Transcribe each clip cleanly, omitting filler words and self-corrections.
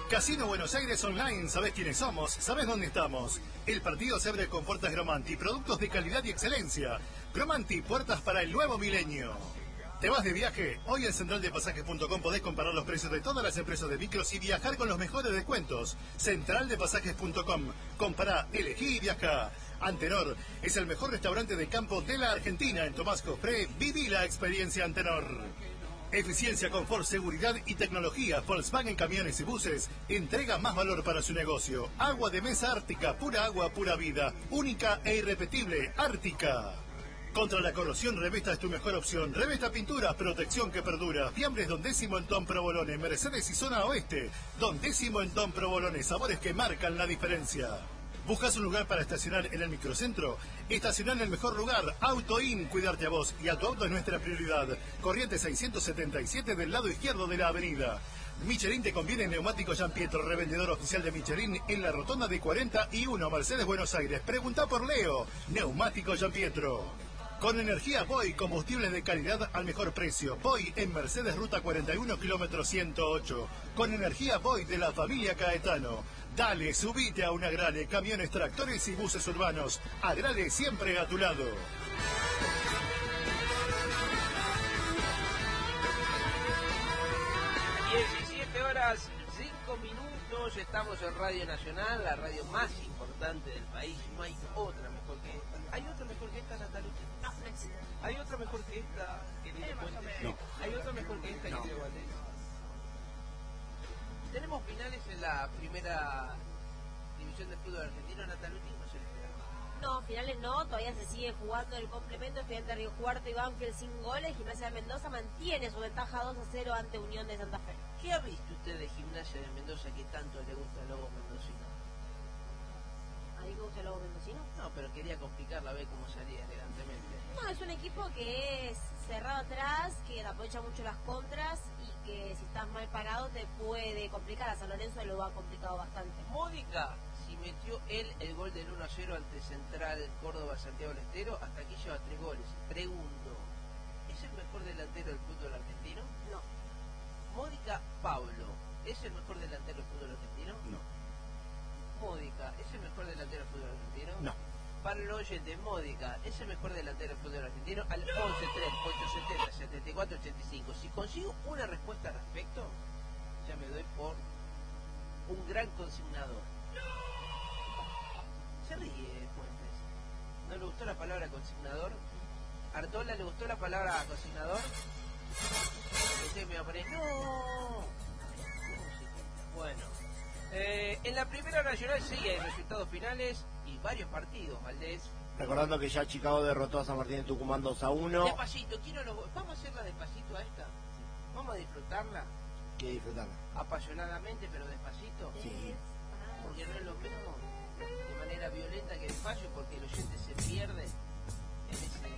Casino Buenos Aires Online, ¿sabés quiénes somos? ¿Sabés dónde estamos? El partido se abre con puertas Gromanti, productos de calidad y excelencia. Gromanti, puertas para el nuevo milenio. ¿Te vas de viaje? Hoy en centraldepasajes.com podés comparar los precios de todas las empresas de micros y viajar con los mejores descuentos. Centraldepasajes.com. Compará, elegí y viaja. Antenor es el mejor restaurante de campo de la Argentina. En Tomás Cofré, viví la experiencia Antenor. Eficiencia, confort, seguridad y tecnología. Volkswagen Camiones y Buses entrega más valor para su negocio. Agua de mesa Ártica, pura agua, pura vida. Única e irrepetible, Ártica. Contra la corrosión, Revesta es tu mejor opción. Revesta Pinturas, protección que perdura. Fiambres Don Décimo en Tom Provolone, Mercedes y Zona Oeste. Don Décimo en Tom Provolone, sabores que marcan la diferencia. ¿Buscas un lugar para estacionar en el microcentro? Estacionar en el mejor lugar. AutoIN, cuidarte a vos y a tu auto es nuestra prioridad. Corriente 677 del lado izquierdo de la avenida. Michelin te conviene neumático Gian Pietro, revendedor oficial de Michelin en la rotonda de 41 Mercedes Buenos Aires. Pregunta por Leo. Neumático Gian Pietro. Con energía Boy, combustibles de calidad al mejor precio. Boy en Mercedes Ruta 41, kilómetro 108. Con energía Boy de la familia Caetano. Dale, subite a un Agrale, camiones, tractores y buses urbanos. Agrale siempre a tu lado. 17:05, estamos en Radio Nacional, la radio más importante del país. No hay otra mejor que esta. ¿Hay otra mejor que esta, Natalia? No, no existe. ¿Hay otra mejor que esta, querido Fuentes? No. ¿Hay otra mejor que esta, querido Valdés? Tenemos finales en la primera división de fútbol argentino, Natalia, no se le espera. No, finales no, todavía se sigue jugando el complemento. Estudiante de Río Cuarto y Banfield sin goles. Gimnasia de Mendoza mantiene su ventaja 2-0 ante Unión de Santa Fe. ¿Qué ha visto usted de Gimnasia de Mendoza que tanto le gusta al Lobo Mendocino? ¿A mí me gusta el Lobo Mendocino? No, pero quería complicarla, a ver cómo salía elegantemente. No, es un equipo que es cerrado atrás, que aprovecha mucho las contras y que si estás mal parado te puede complicar. A San Lorenzo lo ha complicado bastante. Mónica, si metió él el gol del 1-0 ante Central Córdoba Santiago del Estero, hasta aquí lleva 3 goles. Pregunto, ¿es el mejor delantero del fútbol argentino? No. Mónica Pablo, ¿es el mejor delantero del fútbol argentino? No. Mónica, ¿es el mejor delantero del fútbol argentino? No. Para el oyente, Mónica, ¿es el mejor delantero del fútbol argentino? Al 11-3-870-74-85. Si consigo una respuesta al respecto, ya me doy por un gran consignador. Se ríe, Fuentes. ¿No le gustó la palabra consignador? ¿Artola le gustó la palabra consignador? Usted me va a poner, ¡no! Bueno, en la primera nacional sí hay resultados finales y varios partidos, Valdés. Recordando que ya Chicago derrotó a San Martín de Tucumán 2-1. Despacito, vamos a hacerla despacito a esta. Vamos a disfrutarla. ¿Qué disfrutarla? Apasionadamente, pero despacito. Sí. Porque no es lo mismo de manera violenta que despacio, porque el oyente se pierde en ese...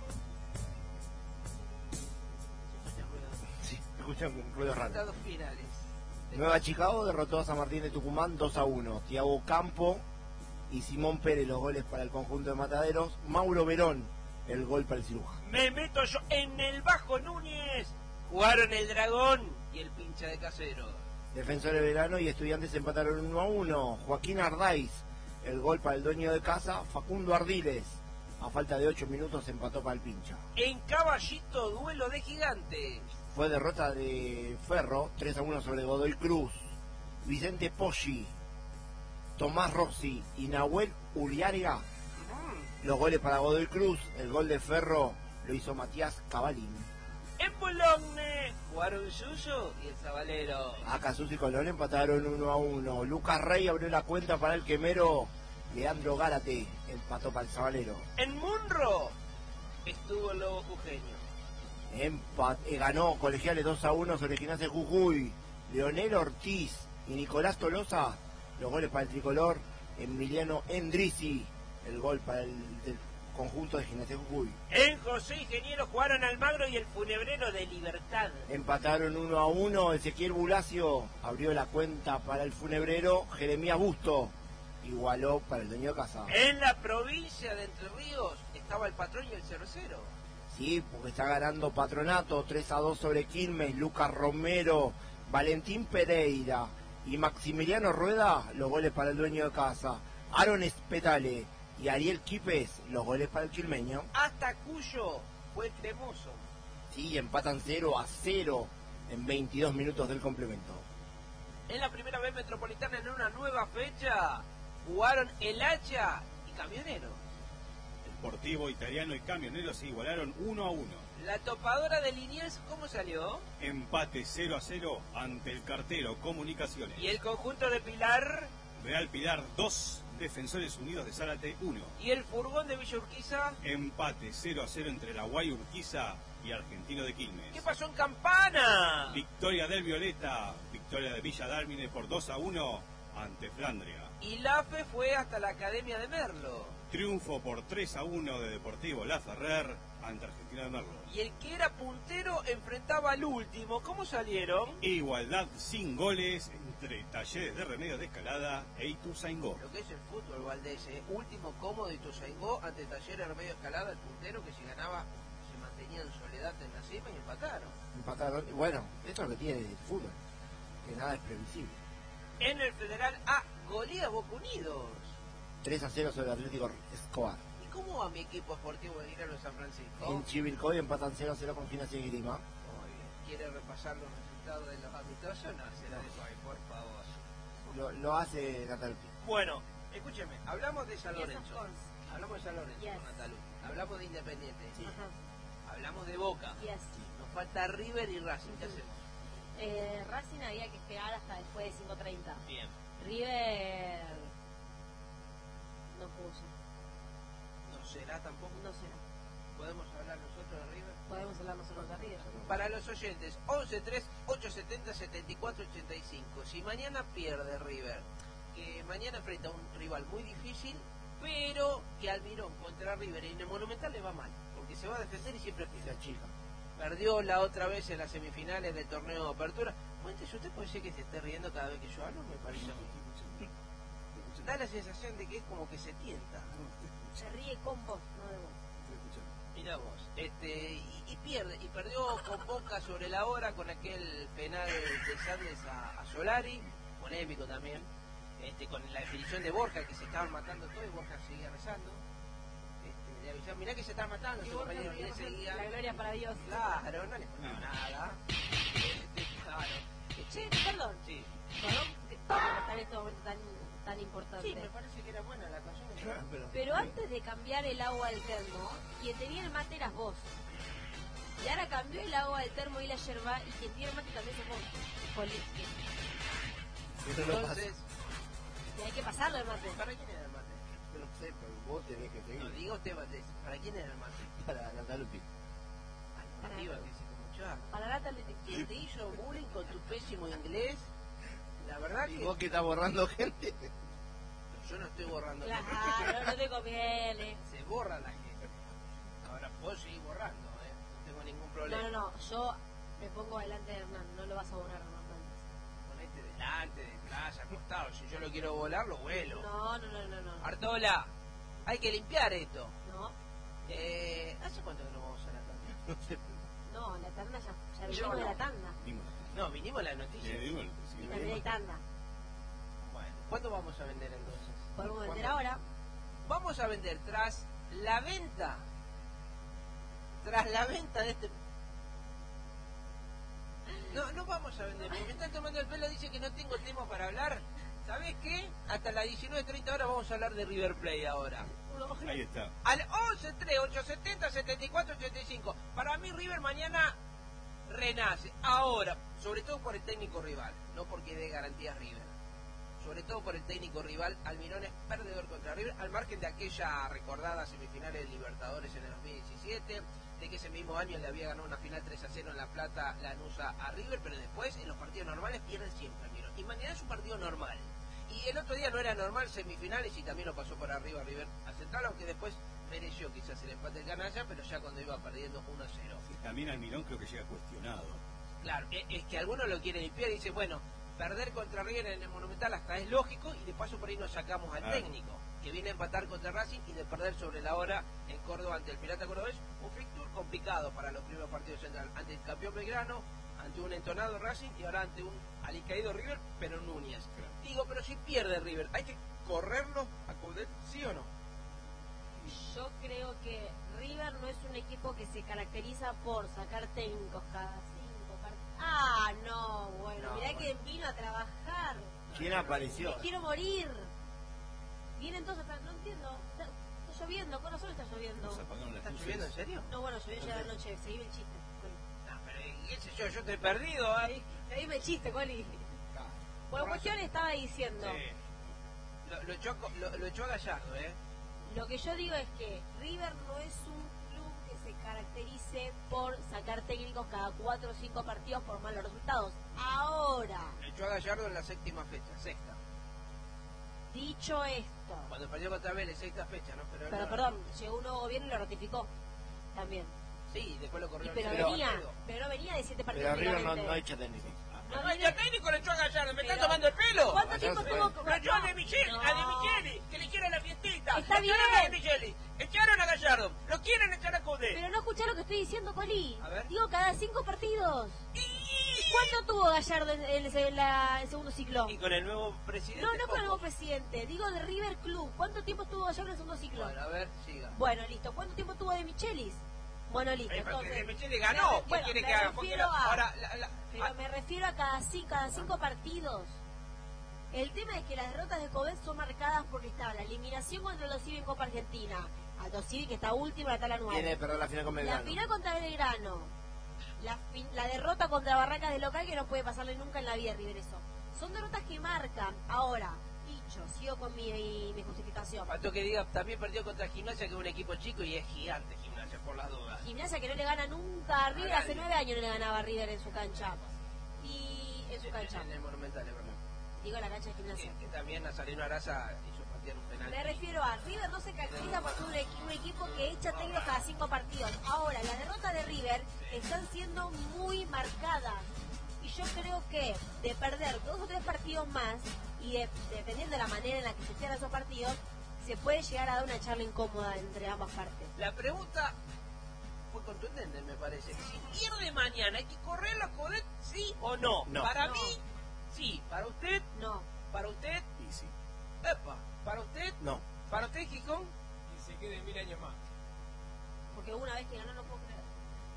Sí, escuchan un ruido raro. Resultados finales. Nueva Chicago derrotó a San Martín de Tucumán 2-1. Thiago Campo y Simón Pérez los goles para el conjunto de Mataderos. Mauro Verón el gol para el Ciruja. Me meto yo en el Bajo Núñez. Jugaron el Dragón y el Pincha de Casero. Defensores Verano y Estudiantes empataron 1-1. Joaquín Ardaiz el gol para el dueño de casa. Facundo Ardiles a falta de 8 minutos empató para el Pincha. En Caballito, duelo de gigantes. Fue derrota de Ferro 3-1 sobre Godoy Cruz. Vicente Poggi, Tomás Rossi y Nahuel Uriarga los goles para Godoy Cruz. El gol de Ferro lo hizo Matías Cavalín. En Boulogne jugaron Suso y el Zabalero. Acasus y Colón empataron 1-1. Lucas Rey abrió la cuenta para el Quemero. Leandro Gárate empató para el Zabalero. En Munro estuvo el Lobo Jujeño. Ganó Colegiales 2-1 sobre Gimnasia de Jujuy. Leonel Ortiz y Nicolás Tolosa los goles para el tricolor. Emiliano Endrizzi el gol para el del conjunto de Gimnasia de Jujuy. En José Ingeniero jugaron Almagro y el Funebrero de Libertad. Empataron 1-1. Ezequiel Bulacio abrió la cuenta para el Funebrero. Jeremías Busto igualó para el dueño de casa. En la provincia de Entre Ríos estaba el Patrón y el 0-0. Sí, porque está ganando Patronato 3-2 sobre Quilmes. Lucas Romero, Valentín Pereira y Maximiliano Rueda, los goles para el dueño de casa. Aaron Espetale y Ariel Quipes, los goles para el quilmeño. Hasta Cuyo fue cremoso. Sí, empatan 0-0 en 22 minutos del complemento. En la primera vez metropolitana, en una nueva fecha, jugaron el Hacha y Camionero. El Sportivo Italiano y Camionero se igualaron 1-1. La topadora de Liniers, ¿cómo salió? Empate 0-0 ante el Cartero Comunicaciones. Y el conjunto de Pilar. Real Pilar 2, Defensores Unidos de Zárate 1. Y el furgón de Villa Urquiza. Empate 0-0 entre la Guay Urquiza y Argentino de Quilmes. ¿Qué pasó en Campana? Victoria del Violeta, victoria de Villa Dálmine por 2-1 ante Flandria. Y la FE fue hasta la Academia de Merlo. Triunfo por 3-1 de Deportivo La Ferrer ante Argentino de Merlo. Y el que era puntero enfrentaba al último. ¿Cómo salieron? Igualdad sin goles entre Talleres de Remedios de Escalada e Ituzaingó. Lo que es el fútbol, Valdés, último cómodo Ituzaingó ante Talleres de Remedio Escalada, el puntero que si ganaba se mantenía en soledad en la cima y empataron. Empataron. Bueno, esto es lo que tiene el fútbol, que nada es previsible. En el Federal A, golea Boca Unidos. 3-0 sobre el Atlético Escobar. ¿Y cómo va mi equipo esportivo de Grano de San Francisco? En Chivilcoy empatan 0-0 con Gimnasia y Grima. Muy bien. ¿Quiere repasar los resultados de los amistosos? No, será de hoy, por favor. Lo hace Nataluti. Bueno, escúcheme, hablamos de San Yes, of Lorenzo. course. Hablamos de San Lorenzo Yes. con Natalu. Hablamos de Independiente. Ajá. Hablamos de Boca. Yes. Nos falta River y Racing. ¿Qué hacemos? Racing había que esperar hasta después de 5:30. Bien. River no puso, ¿No será tampoco? no será. ¿Podemos hablar nosotros de River? Podemos hablar nosotros de River. Para los oyentes, 11-3-870-7485. Si mañana pierde River, que mañana enfrenta a un rival muy difícil, pero que Almirón contra River en el Monumental le va mal, porque se va a defender y siempre Se pierde. achica. Perdió la otra vez en las semifinales del torneo de apertura. Fuentes, ¿usted puede ser que se esté riendo cada vez que yo hablo? Me parece a mí. Da la sensación de que es como que se tienta. Se ríe con vos, no de vos. Mirá vos, y pierde, y perdió con Boca sobre la hora con aquel penal de Sandes a Solari, polémico también, con la definición de Borja, que se estaban matando todos y Borja seguía rezando. Le avisaron, mirá que se están matando, su compañero, y él seguía. La gloria para Dios. Claro, no le ponía nada. Claro. Che, perdón. Sí. Perdón por estar en este momento tan importante. Sí, me parece que era buena la canción. Pero antes de cambiar el agua del termo, quien tenía el mate eras vos. Y ahora cambió el agua del termo y la yerba, y quien tiene el mate también sos vos. Entonces, Y hay que pasarlo el mate. ¿para quién era el mate? Yo no sé, pero vos tenés que seguir. No, digo usted, Valdés, ¿para quién era el mate? Para Nataluti. Arriba, que se escuchaba. Para la tarde ¿Quién te hizo bullying con tu pésimo inglés? La verdad ¿Y que vos que estás borrando gente? yo no estoy borrando. Claro, no te conviene. Se borra la gente. Ahora puedo seguir borrando, no tengo ningún No, problema. no, no. Yo me pongo delante de Hernán. No lo vas a borrar, Hernán. Ponete delante, detrás, acostado. Si yo lo quiero volar, lo vuelo. No, no, no, no, no. Artola, hay que limpiar esto. No, ¿Hace cuánto que no vamos a la tanda? no, la tanda ya Yo vinimos de no. la tanda. No, vinimos a la noticia. Y también hay tanda. Bueno, ¿cuánto vamos a vender entonces? Podemos vender ¿Cuánto? ahora. Vamos a vender tras la venta de este. No vamos a vender, porque me están tomando el pelo, dice que no tengo tema para hablar. ¿Sabés qué? Hasta las 19:30 horas vamos a hablar de River Plate ahora. Ahí está. Al 11-3-870-7485. Para mí River mañana renace. Ahora, sobre todo por el técnico rival, no porque dé garantías River. Sobre todo por el técnico rival, Almirón es perdedor contra River, al margen de aquella recordada semifinales de Libertadores en el 2017, de que ese mismo año le había ganado una final 3-0 en La Plata, Lanús a River, pero después en los partidos normales pierden siempre Almirón. Y mañana es un partido normal. Y el otro día no era normal semifinales y también lo pasó por arriba River a Central, aunque después mereció quizás el empate del canalla, pero ya cuando iba perdiendo 1-0. También Almirón creo que llega cuestionado. Claro, es que algunos lo quieren limpiar y dicen, bueno, perder contra River en el Monumental hasta es lógico y de paso por ahí nos sacamos al técnico, que viene a empatar contra Racing y de perder sobre la hora en Córdoba ante el Pirata Cordobés, un fixture complicado para los primeros partidos central, ante el campeón Belgrano, ante un entonado Racing y ahora ante un alicaído River, pero Núñez. Digo, pero si pierde River, ¿hay que correrlo a Coudet, sí o no? Yo creo que River no es un equipo que se caracteriza por sacar técnicos cada 5 partidos. Ah, no, bueno, No, mirá bueno. que vino a trabajar. ¿Quién apareció? Me quiero morir. Vienen todos atrás, no entiendo. Está lloviendo, con razón está lloviendo. Nos apagaron las ¿Está luces. lloviendo en serio? No, bueno, llovió ya de noche, seguime el chiste. No, pero qué sé yo te he perdido, ¿eh? Seguime el chiste, Coli. Bueno, cuestión estaba diciendo. Lo echó a Gallardo, ¿eh? Lo que yo digo es que River no es un club que se caracterice por sacar técnicos cada 4 o 5 partidos por malos resultados. Ahora, Lo echó a Gallardo en la sexta fecha. dicho esto, Cuando perdió contra Vélez, sexta fecha, ¿no? pero no- perdón, llegó un nuevo gobierno y lo ratificó también. Sí, después lo corrió. Pero Pero- no venía de 7 partidos. Pero River no únicamente. echa técnico. No No, viene- el técnico lo echó a Gallardo, me está Pero- tomando el pelo. ¿Cuánto tiempo Gallardo tuvo? fue. Lo echó a De Micheli, No. a De Micheli, que le hicieron la fiestita. Está Echaron bien. a De Micheli, echaron a Gallardo, lo quieren echar a Coudet. Pero no escuchá lo que estoy diciendo, Coli. A ver. Digo, cada 5 partidos. ¿Cuánto tuvo Gallardo en el segundo ciclo? Y con el nuevo presidente. No con el poco. nuevo presidente. Digo de River Club. ¿Cuánto tiempo estuvo Gallardo en el segundo ciclo? Bueno, a ver, siga. Bueno, listo. ¿Cuánto tiempo tuvo de Michelis? Bueno, listo. Porque Entonces, De Micheli ganó, ¿qué bueno, quiere me que haga? ¿Por qué refiero no? a- Ahora, Pero me refiero a cada 5 partidos. El tema es que las derrotas de Coudet son marcadas porque estaba la eliminación contra los Civi en Copa Argentina. Aldo Civi, que está último en la tabla anual. Viene de perder la final con La Belgrano. final contra Belgrano. La derrota contra Barracas de local, que no puede pasarle nunca en la vida, River, eso. Son derrotas que marcan. Ahora, dicho, sigo con mi justificación. faltó que diga, también perdió contra Gimnasia, que es un equipo chico y es gigante Gimnasia, por las dudas. Gimnasia que no le gana nunca a River, A hace nadie. 9 años no le ganaba a River en su cancha. Y en su cancha. En el Monumental, es verdad. Digo la cancha de Gimnasia. Que también Nazareno Araza hizo patear un penal. Me refiero a River no se caracteriza por ser un equipo que echa técnicos cada 5 partidos. Ahora, las derrotas de River están siendo muy marcadas. Y yo creo que de perder 2 o 3 partidos más, y dependiendo de la manera en la que se cierran esos partidos, se puede llegar a dar una charla incómoda entre ambas partes. La pregunta fue contundente, me parece. Si pierde mañana, ¿hay que correr la Coudet, sí o no? No. Para No. mí, sí. Para usted, No. para usted, Y sí. epa. Para usted, No. para usted, Gijón. Y se quede 1000 años más. Porque una vez que ganó no puedo creer.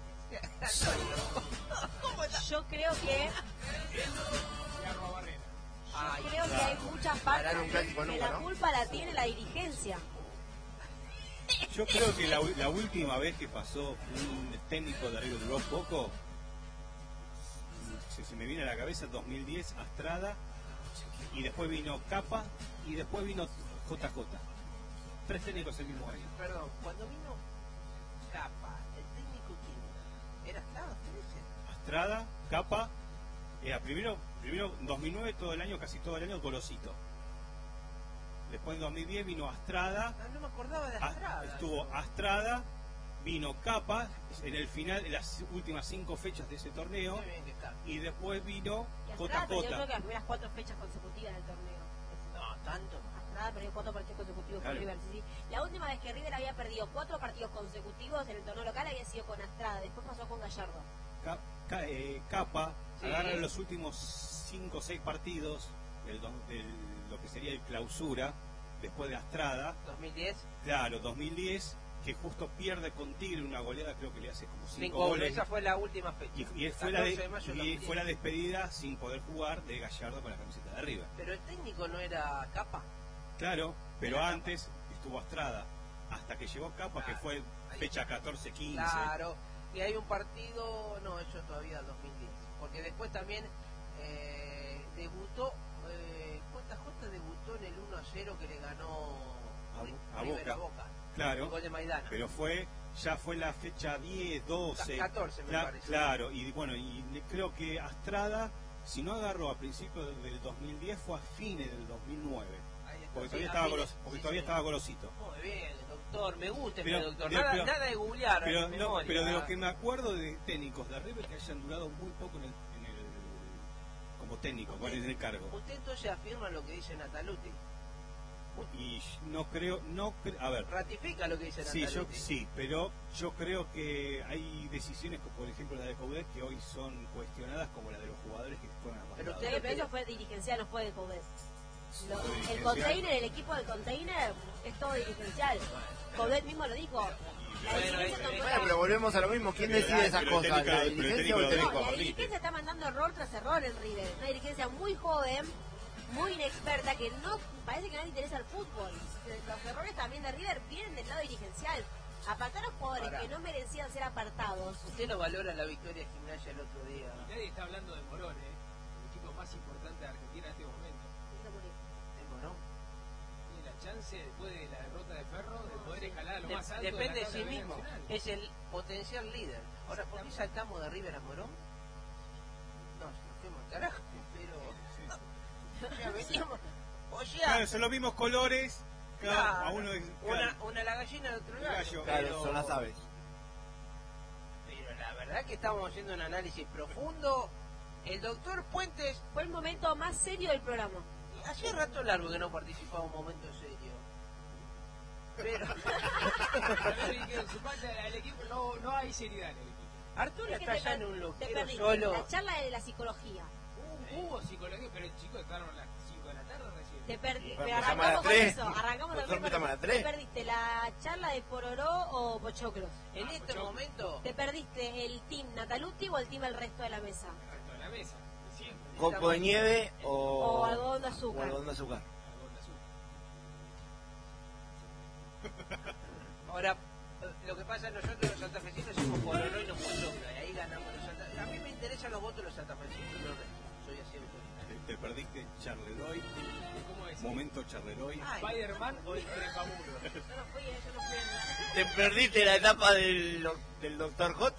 ¿Cómo está? Yo creo que Garro a Barrera. Ay, creo que hay muchas partes Ganar un clásico que nunca, la ¿no? culpa la tiene la dirigencia. Yo creo que la última vez que pasó un técnico de River duró poco, se me viene a la cabeza 2010, Astrada, y después vino Capa, y después vino JJ. 3 técnicos el mismo año. perdón, cuando vino Capa, ¿el técnico quién era? ¿Era Estrada, usted dice? Astrada, Capa, primero en 2009 todo el año, casi todo el año, Golosito. Después en 2010 vino Astrada, Ah, no me acordaba de Estrada. estuvo Astrada, vino Capa en el final, en las últimas 5 fechas de ese torneo, Qué bien que está. y después vino Y Astrada perdió creo que JJ. las primeras 4 fechas consecutivas del torneo. No, tanto. Astrada perdió 4 partidos consecutivos Claro. con River. Sí, sí. La última vez que River había perdido 4 partidos consecutivos en el torneo local había sido con Astrada. Después pasó con Gallardo. Capa Sí. agarra los últimos 5 o 6 partidos del lo que sería el clausura, después de Astrada, 2010. claro, 2010, que justo pierde con Tigre una goleada, creo que le hace como 5 5 goles. goles. Esa fue la última fecha. Y fue, 14 de mayo del y 2010. fue la despedida sin poder jugar de Gallardo con la camiseta de arriba. Pero el técnico no era Capa. Claro, pero Era antes estuvo Astrada, hasta que llegó Capa, que Claro. fue Ahí fecha está. 14-15. Claro. Y hay un partido, no, eso todavía 2010. Porque después también debutó, JJ debutó en el 1-0 que le ganó A River Boca. El Claro, gol de Maidana. pero ya fue la fecha 10, 12. 14 me parece. Claro, y bueno, y creo que Astrada, si no agarró a principios del 2010, fue a fines del 2009. Ahí está. Porque Sí, todavía, a fines. porque Sí, todavía sí. estaba Golosito. Muy bien, doctor, me gusta Pero- este doctor. pero- Nada, pero- nada de googlear. Pero, en no, memoria. pero de lo que me acuerdo de técnicos de River que hayan durado muy poco como técnico, en el cargo. Usted entonces afirma lo que dice Nataluti. Y a ver, Ratifica lo que dice sí, Nataluti. pero yo creo que hay decisiones, como por ejemplo la de Coudet, que hoy son cuestionadas, como la de los jugadores que fueron Pero apartados. usted- Pero eso fue dirigencial, no fue de Coudet. El dirigencial. container, el equipo del container es todo dirigencial. Coudet mismo lo dijo. La dirigencia tomó Bueno, pero volvemos a lo mismo. ¿Quién decide esas Pero el cosas? técnico- ¿La pero el dirigencia técnico o el lo técnico? dijo. la dirigencia está mandando error tras error en River. Una dirigencia muy joven, muy inexperta, que no parece que no le interesa el fútbol. Los errores también de River vienen del lado dirigencial. Apartar a los jugadores Ahora. que no merecían ser apartados. Usted no valora la victoria de Gimnasia el otro día. Nadie está hablando de Morón, el equipo más importante de Argentina en este momento. ¿El Morón? Tiene la chance, después de la derrota de Ferro, de poder escalar a lo más alto Depende de la sí tabla mismo. nacional. Es el potencial líder. Ahora, ¿por qué saltamos de River a Morón? No, nos fuimos al carajo, pero... Ya veníamos... O sea, Claro, son los mismos colores, cada a uno es una la gallina y otro el gallo. gallo. Claro, pero- son las aves. Pero la verdad que estamos haciendo un análisis profundo. El doctor Puentes, Fue el momento más serio del programa. hace rato largo que no participaba en un momento serio. Pero A ver, que en su parte al equipo no hay seriedad en el equipo. Arturo Es que está te allá en per- un te loquero perdiste solo. la charla de la psicología. Hubo psicología, pero chicos, entraron a las 5 de la tarde recién. Te perdiste. Bueno, Pero empezamos a arrancamos las con 3. eso. Arrancamos Nosotros también empezamos a las con... 3. Te perdiste la charla de Pororó o Pochoclos. En este Pochoclo. momento, Te perdiste el team Nataluti o el team el resto de la mesa. El resto de la mesa, siempre. ¿Copo de nieve O algodón de o azúcar. algodón de azúcar? Algodón de azúcar. ahora, lo que pasa, nosotros los santafesinos hicimos Pororó y nos Pochoclo, y ahí ganamos los santafesinos. A mí me interesan los votos de los santafesinos, no el resto. Soy así autoritario. Te perdiste Charleroi, ¿Cómo es? momento Charleroi. Ay, ¿Spider-Man o el Trepamuro? Yo no fui en ¿Te perdiste la etapa del Dr. Hot?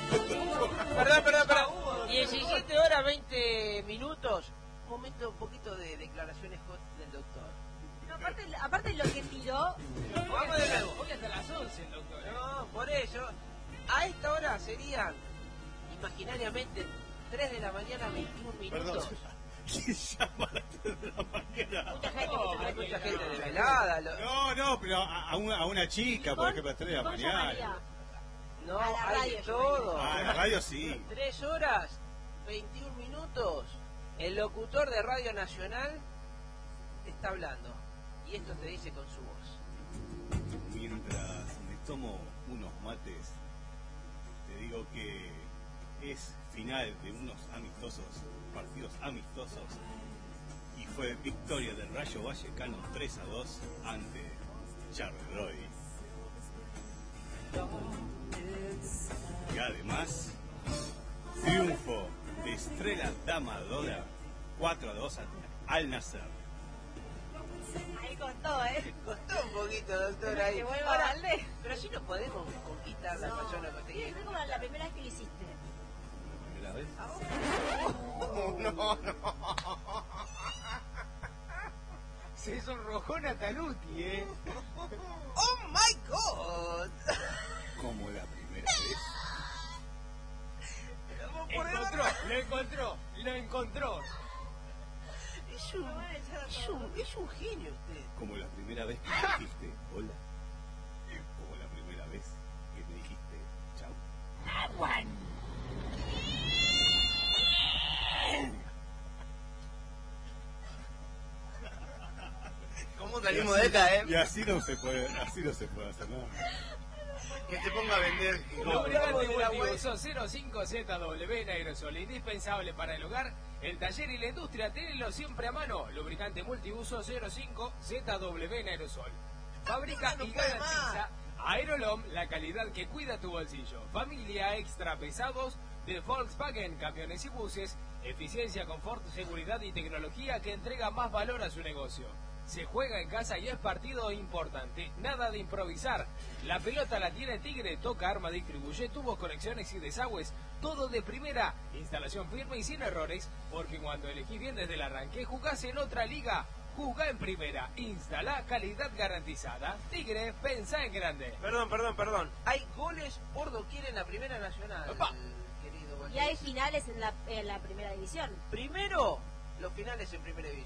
Perdón. 17 horas 20 minutos. Un poquito de declaraciones hot del doctor. No, aparte lo que tiró, Vamos de nuevo. Hoy hasta las 11 el doctor. No, por eso. A esta hora serían, imaginariamente, 3 de la mañana, 21 minutos. Perdón. ¿Quién llama a las 3 de la mañana? mucha gente Hay que se mucha gente de velada. No, pero a una chica, por ejemplo, a las 3 de la ¿Cómo mañana. llamaría? No, A la hay radio de yo todo. Ah, en la radio sí. 3 horas, 21 minutos. El locutor de Radio Nacional está hablando. Y esto te dice con su voz. Mientras me tomo unos mates, te digo que es final de unos partidos amistosos, y fue victoria del Rayo Vallecano 3-2 ante Charleroi. Y además, triunfo de Estrella Damadora 4-2 al Nasser. Ahí contó, Costó un poquito, doctor, ahí. Que vuelva Ahora, Valdés. pero si no podemos conquistar la persona que Sí, fue como la primera vez que lo hiciste. ¿Primera vez? Se sonrojó Nataluti, ¡Oh my God! Como la primera vez. Lo encontró. Es un genio usted. Como la primera vez que me dijiste hola. Como la primera vez que me dijiste chao. ¿Cómo salimos de esta, Y así no se puede hacer nada. Que se ponga a vender. Lubricante Vamos de la multiuso 05ZW en aerosol, indispensable para el hogar, el taller y la industria, tenelo siempre a mano. Lubricante multiuso 05ZW en aerosol. Fabrica No y puede garantiza Aerolom, la calidad que cuida tu bolsillo. Familia extra pesados de Volkswagen, camiones y buses, eficiencia, confort, seguridad y tecnología que entrega más valor a su negocio. Se juega en casa y es partido importante. Nada de improvisar. La pelota la tiene Tigre, toca, arma, distribuye, tubos, conexiones y desagües. Todo de primera. Instalación firme y sin errores. Porque cuando elegís bien desde el arranque, jugás en otra liga. Jugá en primera. Instala calidad garantizada. Tigre, pensá en grande. Perdón. Hay goles por doquier en la Primera Nacional, Opa. querido Y Valdés. hay finales en la primera división. Primero, los finales en Primera División.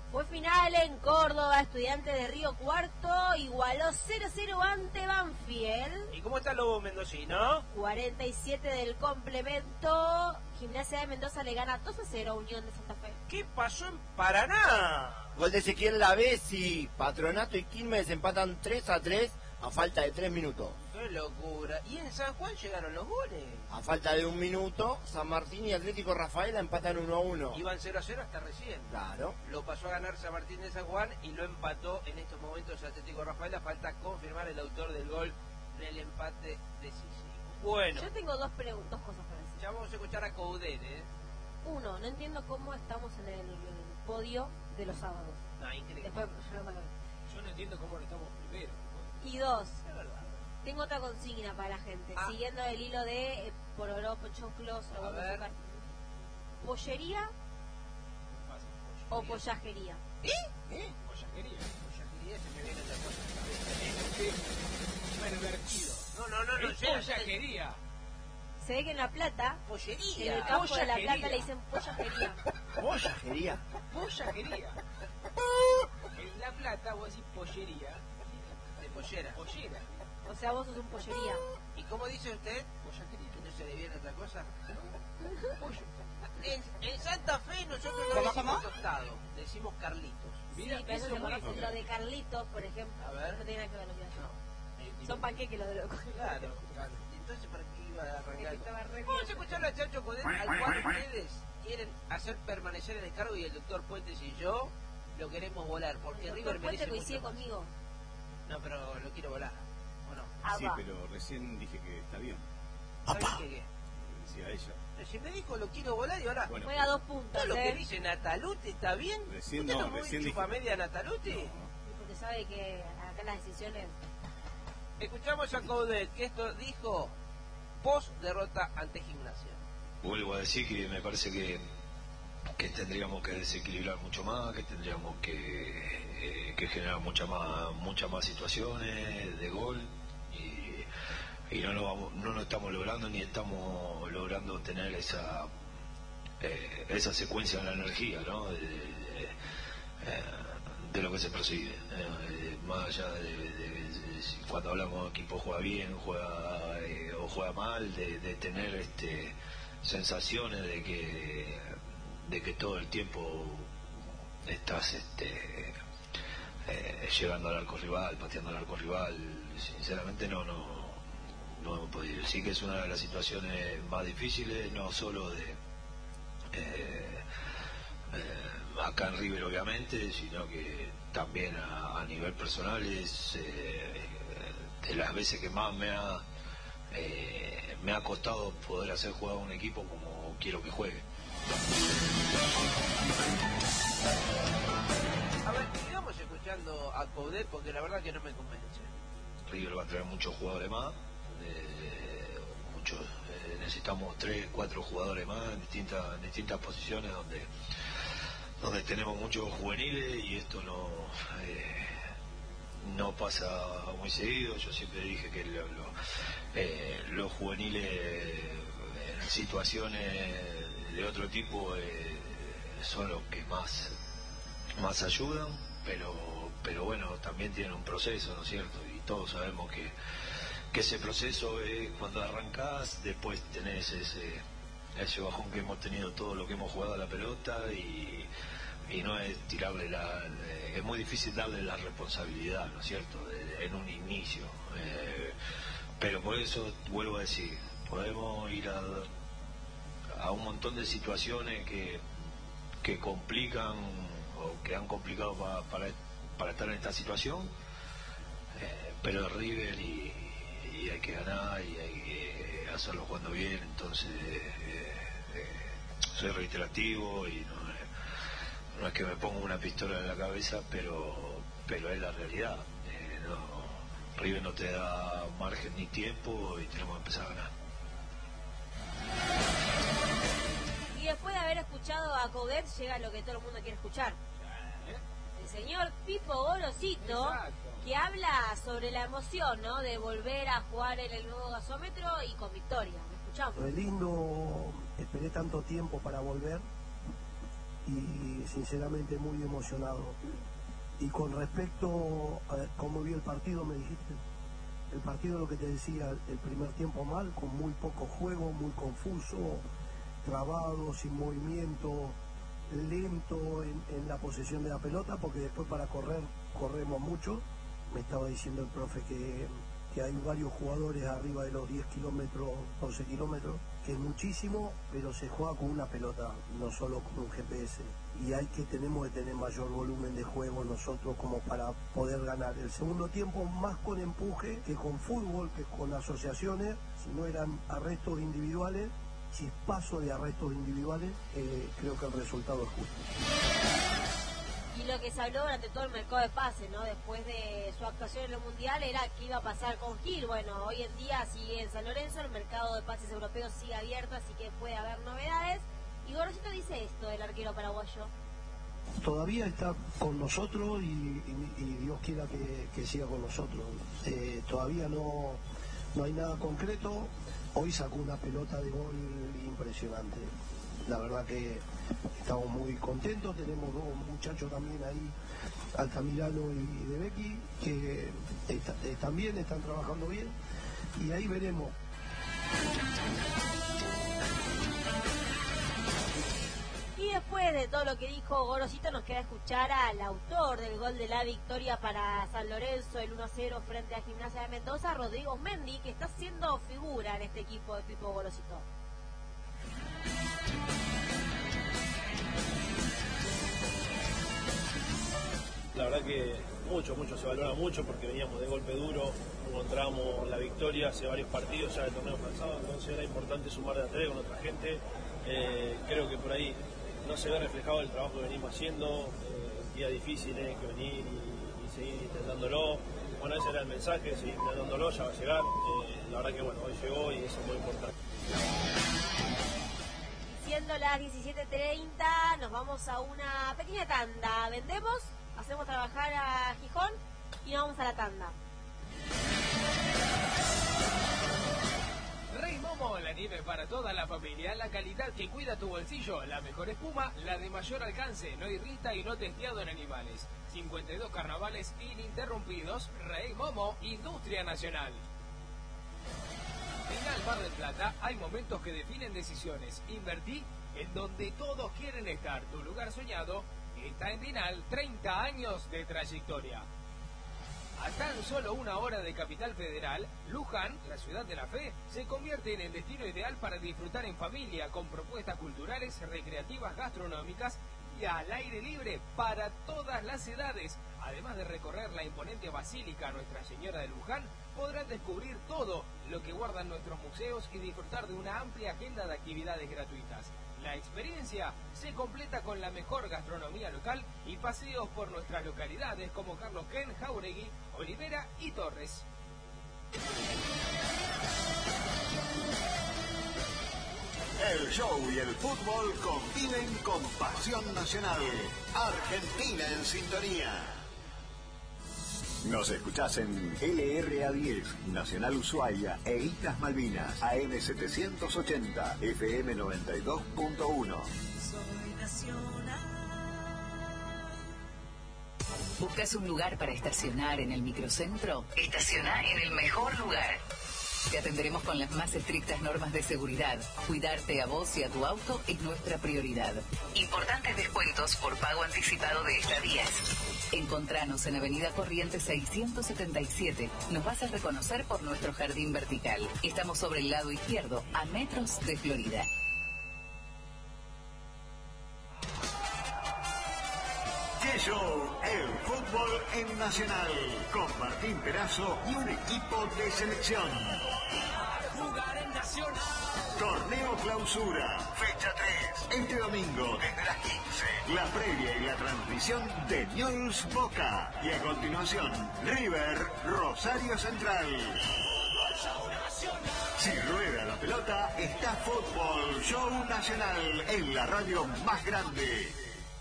Fue final en Córdoba, Estudiantes de Río Cuarto igualó 0-0 ante Banfield. ¿Y cómo está el Lobo Mendocino? 47 del complemento, Gimnasia de Mendoza le gana 2-0 a Unión de Santa Fe. ¿Qué pasó en Paraná? Gol de Ezequiel Lavesi. Patronato y Quilmes empatan 3-3 a falta de 3 minutos. ¡Qué locura! ¿Y en San Juan llegaron los goles? A falta de 1 minuto, San Martín y Atlético Rafaela empatan 1-1. Iban 0-0 hasta recién. Claro. Lo pasó a ganar San Martín de San Juan y lo empató en estos momentos Atlético Rafaela. Falta confirmar el autor del gol del empate decisivo. Bueno, Yo tengo dos cosas para decir. ya vamos a escuchar a Coudet, ¿eh? Uno, no entiendo cómo estamos en el podio de los sábados. No, increíble. Después, Yo no entiendo cómo no estamos primero. y dos, Es verdad. tengo otra consigna para la gente. Ah. Siguiendo el hilo de pororó, pochoclos, A ver. ¿pollería o pollajería? Pollajería. Pollajería se me viene otra cosa a la cabeza. Pervertido. No, Es llega. pollajería. Se ve que en La Plata, en Pollería. el campo de La Pollajería. Plata le dicen pollajería. Pollajería. Pollajería. En La Plata vos decís pollería. De pollera. Pollera. O sea, vos sos un pollería. ¿Y cómo dice usted? Pollajería. ¿Que no se le viene otra cosa? Pollo. En Santa Fe nosotros no decimos tostado, decimos Carlitos. Mira, Sí, pero eso eso se es muy conoce. loco. Lo de Carlitos, por ejemplo, A ver. no tiene nada que ver lo que hace. No. Son panqueques los de los Claro. Entonces, ¿para qué iba a arrancar? Estaba re Vamos a bien. escuchar a Chacho Coudet, al cual ustedes quieren hacer permanecer en el cargo y el doctor Puentes y yo lo queremos volar, porque El River doctor Puente merece coincide mucho más. conmigo. No, pero lo quiero volar, ¿o no? Sí, va. pero recién dije que está bien. ¿Sabes qué? Decía ella. Pero si me dijo lo quiero volar y ahora... Bueno, Juega 2 puntos, ¿Todo lo que ¿eh? dice Natalute está bien? Recién ¿Usted no, no muy recién chupa dije- media Natalute? no. Porque sabe que acá las decisiones... Escuchamos a Coudet, que esto dijo post derrota ante Gimnasia. Vuelvo a decir que me parece que tendríamos que desequilibrar mucho más, que tendríamos que generar muchas más situaciones de gol y no lo estamos logrando ni estamos logrando tener esa secuencia en la energía, ¿no? De lo que se persigue, más allá de cuando hablamos de equipo juega bien, o juega mal, de tener sensaciones de que todo el tiempo estás llegando al arco rival, pateando al arco rival. Sinceramente no hemos podido. Sí que es una de las situaciones más difíciles, no solo acá en River obviamente, sino que también a nivel personal es de las veces que más me ha costado poder hacer jugar a un equipo como quiero que juegue. A ver, sigamos escuchando a Coudet porque la verdad que no me convence. River va a traer muchos jugadores más, necesitamos 3, 4 jugadores más en distintas posiciones donde tenemos muchos juveniles y esto no pasa muy seguido. Yo siempre dije que los juveniles en situaciones de otro tipo son los que más ayudan, pero bueno, también tienen un proceso, ¿no es cierto? Y todos sabemos que ese proceso es cuando arrancás, después tenés ese bajón que hemos tenido todo lo que hemos jugado a la pelota y no es tirarle es muy difícil darle la responsabilidad, ¿no es cierto?, en un inicio, pero por eso vuelvo a decir, podemos ir a un montón de situaciones que complican o que han complicado para estar en esta situación, pero es River y hay que ganar y hay que hacerlo jugando bien. Entonces soy reiterativo y no es que me ponga una pistola en la cabeza, pero es la realidad. River no te da margen ni tiempo y tenemos que empezar a ganar. Y después de haber escuchado a Coudet, llega lo que todo el mundo quiere escuchar. El señor Pipo Gorosito, Exacto. que habla sobre la emoción, ¿no?, de volver a jugar en el nuevo gasómetro y con victoria. ¿Lo escuchamos? Fue lindo, esperé tanto tiempo para volver y sinceramente muy emocionado. Y con respecto a cómo vi el partido, me dijiste, el partido, lo que te decía, el primer tiempo mal, con muy poco juego, muy confuso, trabado, sin movimiento, lento en la posesión de la pelota, porque después para correr, corremos mucho. Me estaba diciendo el profe que hay varios jugadores arriba de los 10 kilómetros, 11 kilómetros, que es muchísimo, pero se juega con una pelota, no solo con un GPS. Y tenemos que tener mayor volumen de juego nosotros como para poder ganar. El segundo tiempo más con empuje que con fútbol, que con asociaciones, si no eran arrestos individuales, chispazo de arrestos individuales, creo que el resultado es justo. Y lo que se habló durante todo el mercado de pases, ¿no? Después de su actuación en el Mundial, era qué iba a pasar con Gil. Bueno, hoy en día sigue en San Lorenzo, el mercado de pases europeos sigue abierto, así que puede haber novedades. Y Gorosito dice esto del arquero paraguayo. Todavía está con nosotros y Dios quiera que siga con nosotros. Todavía no hay nada concreto. Hoy sacó una pelota de gol impresionante. La verdad que estamos muy contentos. Tenemos dos muchachos también ahí, Altamirano y De Becky, que también están trabajando bien. Y ahí veremos. Y después de todo lo que dijo Gorosito, nos queda escuchar al autor del gol de la victoria para San Lorenzo, el 1-0 frente a Gimnasia de Mendoza, Rodrigo Mendy, que está siendo figura en este equipo de Pipo Gorosito. La verdad que mucho se valora mucho porque veníamos de golpe duro, encontramos la victoria hace varios partidos ya del torneo pasado, entonces era importante sumar de a tres con otra gente. Creo que por ahí no se ve reflejado el trabajo que venimos haciendo, días difíciles que venir y seguir intentándolo. Bueno, ese era el mensaje, seguir intentándolo, ya va a llegar. La verdad que bueno, hoy llegó y eso es muy importante. Siendo las 17:30, nos vamos a una pequeña tanda. Vendemos, hacemos trabajar a Gijón y nos vamos a la tanda. Rey Momo, la nieve para toda la familia, la calidad que cuida tu bolsillo, la mejor espuma, la de mayor alcance, no irrita y no testeado en animales. 52 carnavales ininterrumpidos, Rey Momo, Industria Nacional. En Al Mar del Plata hay momentos que definen decisiones. Invertí en donde todos quieren estar. Tu lugar soñado está en Dinal, 30 años de trayectoria. A tan solo una hora de Capital Federal, Luján, la ciudad de la fe, se convierte en el destino ideal para disfrutar en familia, con propuestas culturales, recreativas, gastronómicas y al aire libre para todas las edades. Además de recorrer la imponente Basílica Nuestra Señora de Luján, podrán descubrir todo lo que guardan nuestros museos y disfrutar de una amplia agenda de actividades gratuitas. La experiencia se completa con la mejor gastronomía local y paseos por nuestras localidades como Carlos Ken, Jauregui, Olivera y Torres. El show y el fútbol conviven con pasión nacional. Argentina en sintonía. Nos escuchás en LRA10, Nacional Ushuaia e Islas Malvinas, AM 780, FM 92.1. ¿Buscas un lugar para estacionar en el microcentro? Estaciona en el mejor lugar. Te atenderemos con las más estrictas normas de seguridad. Cuidarte a vos y a tu auto es nuestra prioridad. Importantes descuentos por pago anticipado de estadías. Encontranos en Avenida Corrientes 677. Nos vas a reconocer por nuestro jardín vertical. Estamos sobre el lado izquierdo, a metros de Florida. Show, el fútbol en Nacional, con Martín Perazo y un equipo de selección. Jugar en Nacional. Torneo Clausura, fecha 3, este domingo desde las 15. La previa y la transmisión de Newell's Boca. Y a continuación, River, Rosario Central. Si rueda la pelota, está Fútbol Show Nacional en la radio más grande.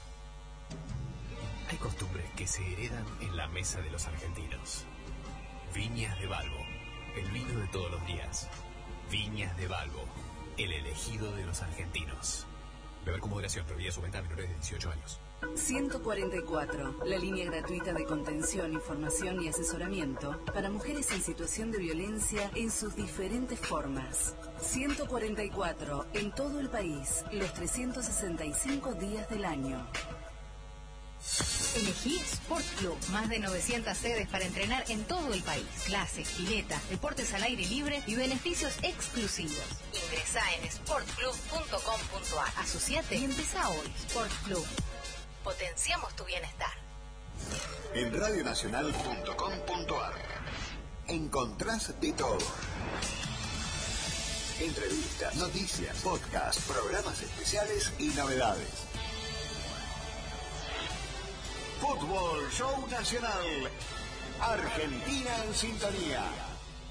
Hay costumbres que se heredan en la mesa de los argentinos. Viñas de Balbo, el vino de todos los días. Viñas de Balbo, el elegido de los argentinos. Beber con moderación, prohibida su venta a menores de 18 años. 144, la línea gratuita de contención, información y asesoramiento para mujeres en situación de violencia en sus diferentes formas. 144, en todo el país, los 365 días del año. Elegí Sport Club. Más de 900 sedes para entrenar en todo el país. Clases, piletas, deportes al aire libre y beneficios exclusivos. Ingresá en sportclub.com.ar. Asociate y empezá hoy. Sport Club. Potenciamos tu bienestar. En radionacional.com.ar encontrás de todo. Entrevistas, noticias, podcasts, programas especiales y novedades. Fútbol Show Nacional. Argentina en sintonía.